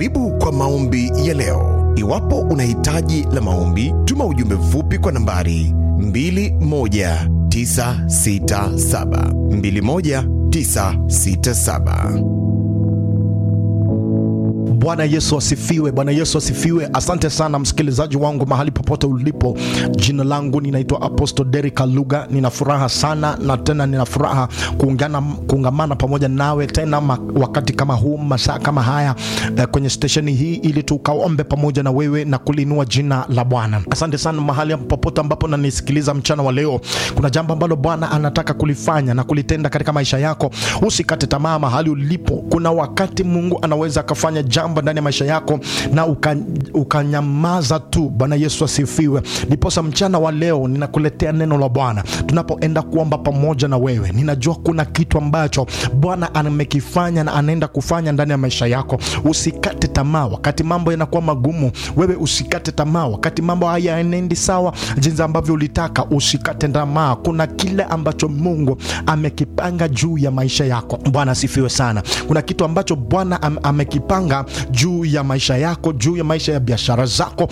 Karibu kwa maombi ya leo. Iwapo una hitaji la maombi, tuma ujumbe mfupi kwa nambari 21967 21967. Bwana Yesu asifiwe. Bwana Yesu asifiwe. Asante sana msikilizaji wangu mahali popote ulipo. Jina langu ninaitwa Apostle Derrick Kaluga. Nina furaha sana na tena nina furaha kuungamana pamoja nawe tena wakati kama huu, masaa kama haya kwenye stesheni hii, ili tukaombe pamoja na wewe na kulinua jina la Bwana. Asante sana mahali popote ambapo unanisikiliza mchana wa leo. Kuna jambo ambalo Bwana anataka kulifanya na kulitenda katika maisha yako. Usikate tamaa mahali ulipo. Kuna wakati Mungu anaweza akafanya jambo ndani ya maisha yako na ukanyamaza tu. Bwana Yesu asifiwe. Niposa mchana wa leo ninakuletea neno la Bwana. Tunapoenda kuomba pamoja na wewe, ninajua kuna kitu ambacho Bwana amekifanya na anaenda kufanya ndani ya maisha yako. Usikate tamaa wakati mambo yanakuwa magumu. Wewe usikate tamaa wakati mambo hayaendi sawa jinsi ambavyo ulitaka. Usikate tamaa. Kuna kile ambacho Mungu amekipanga juu ya maisha yako. Bwana asifiwe sana. Kuna kitu ambacho Bwana amekipanga juu ya maisha yako, juu ya maisha ya biashara zako,